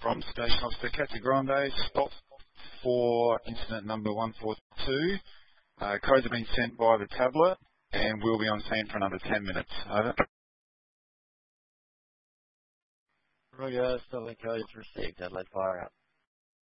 from Station Officer Casa Grande, spot for incident number 142. Codes have been sent by the tablet and we'll be on scene for another 10 minutes. Over. Roger, Starlink codes received. Adelaide fire out.